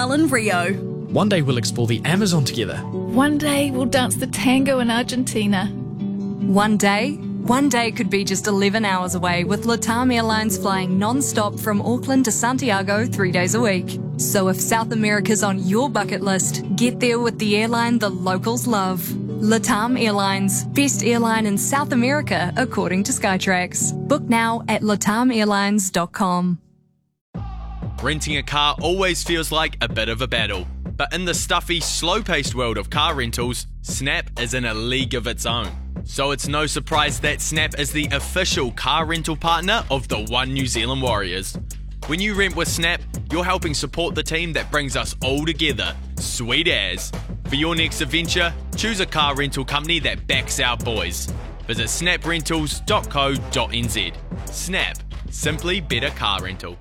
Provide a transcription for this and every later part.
Portugal and Rio. One day we'll explore the Amazon together. One day we'll dance the tango in Argentina. One day could be just 11 hours away with LATAM Airlines flying non-stop from Auckland to Santiago 3 days a week. So if South America's on your bucket list, get there with the airline the locals love. LATAM Airlines, best airline in South America according to Skytrax. Book now at latamairlines.com. Renting a car always feels like a bit of a battle. But in the stuffy, slow-paced world of car rentals, Snap is in a league of its own. So it's no surprise that Snap is the official car rental partner of the One New Zealand Warriors. When you rent with Snap, you're helping support the team that brings us all together. Sweet as. For your next adventure, choose a car rental company that backs our boys. Visit snaprentals.co.nz. Snap. Simply better car rental.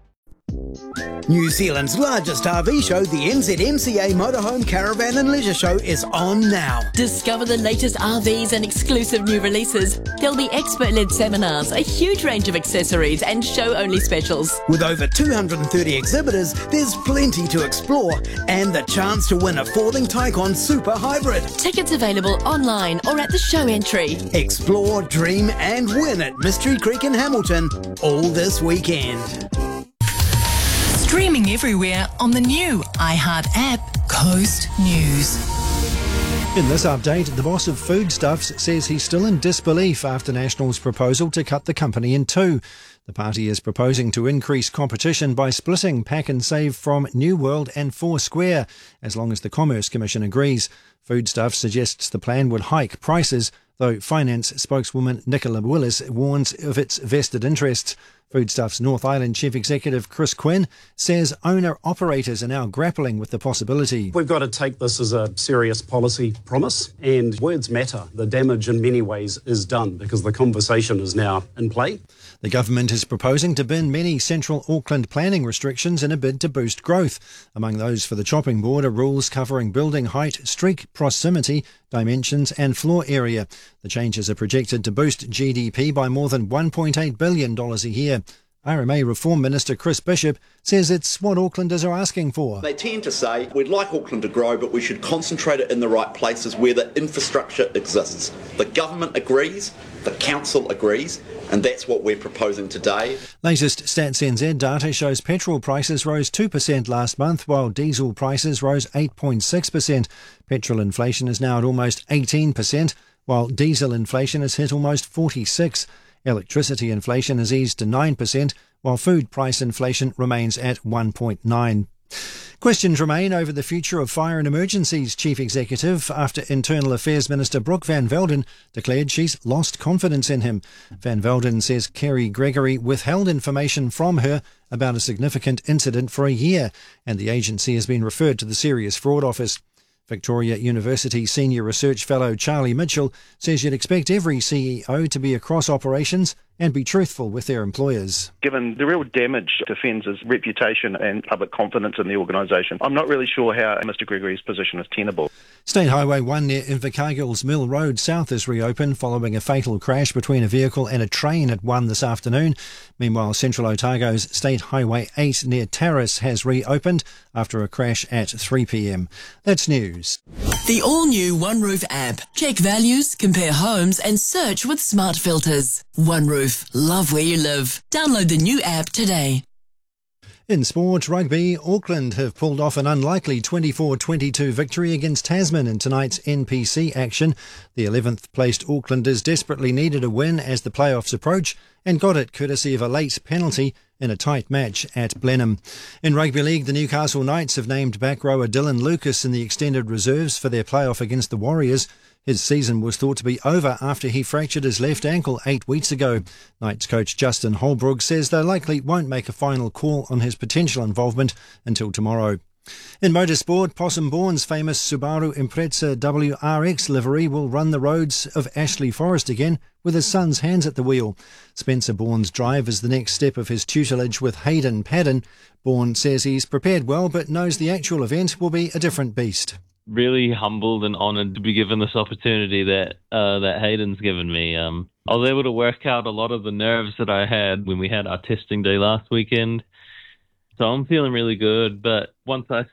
New Zealand's largest RV show, the NZMCA Motorhome Caravan and Leisure Show, is on now. Discover the latest RVs and exclusive new releases. There'll be expert-led seminars, a huge range of accessories and show-only specials. With over 230 exhibitors, there's plenty to explore and the chance to win a Forthing Tycon Super Hybrid. Tickets available online or at the show entry. Explore, dream and win at Mystery Creek in Hamilton all this weekend. Streaming everywhere on the new iHeart app, Coast News. In this update, the boss of Foodstuffs says he's still in disbelief after National's proposal to cut the company in two. The party is proposing to increase competition by splitting Pack and Save from New World and Foursquare, as long as the Commerce Commission agrees. Foodstuffs suggests the plan would hike prices, though finance spokeswoman Nicola Willis warns of its vested interests. Foodstuffs North Island Chief Executive Chris Quinn says owner-operators are now grappling with the possibility. We've got to take this as a serious policy promise, and words matter. The damage in many ways is done because the conversation is now in play. The government is proposing to bin many central Auckland planning restrictions in a bid to boost growth. Among those for the chopping board are rules covering building height, street proximity, dimensions and floor area. The changes are projected to boost GDP by more than $1.8 billion a year. RMA Reform Minister Chris Bishop says it's what Aucklanders are asking for. They tend to say, we'd like Auckland to grow, but we should concentrate it in the right places where the infrastructure exists. The government agrees, the council agrees, and that's what we're proposing today. Latest Stats NZ data shows petrol prices rose 2% last month, while diesel prices rose 8.6%. Petrol inflation is now at almost 18%, while diesel inflation has hit almost 46%. Electricity inflation has eased to 9%, while food price inflation remains at 1.9%. Questions remain over the future of Fire and Emergencies Chief Executive after Internal Affairs Minister Brooke Van Velden declared she's lost confidence in him. Van Velden says Kerry Gregory withheld information from her about a significant incident for a year, and the agency has been referred to the Serious Fraud Office. Victoria University Senior Research Fellow Charlie Mitchell says you'd expect every CEO to be across operations and be truthful with their employers. Given the real damage to FENZ's reputation and public confidence in the organisation, I'm not really sure how Mr Gregory's position is tenable. State Highway 1 near Invercargill's Mill Road South is reopened following a fatal crash between a vehicle and a train at 1 this afternoon. Meanwhile, Central Otago's State Highway 8 near Terrace has reopened after a crash at 3 p.m. That's news. The all-new One Roof app. Check values, compare homes and search with smart filters. One Roof. Love where you live. Download the new app today. In sport, rugby, Auckland have pulled off an unlikely 24-22 victory against Tasman in tonight's NPC action. The 11th placed Aucklanders desperately needed a win as the playoffs approach and got it courtesy of a late penalty in a tight match at Blenheim. In rugby league, the Newcastle Knights have named back rower Dylan Lucas in the extended reserves for their playoff against the Warriors. His season was thought to be over after he fractured his left ankle 8 weeks ago. Knights coach Justin Holbrook says they likely won't make a final call on his potential involvement until tomorrow. In motorsport, Possum Bourne's famous Subaru Impreza WRX livery will run the roads of Ashley Forest again with his son's hands at the wheel. Spencer Bourne's drive is the next step of his tutelage with Hayden Paddon. Bourne says he's prepared well but knows the actual event will be a different beast. Really humbled and honoured to be given this opportunity that Hayden's given me. I was able to work out a lot of the nerves that I had when we had our testing day last weekend. So I'm feeling really good, but once I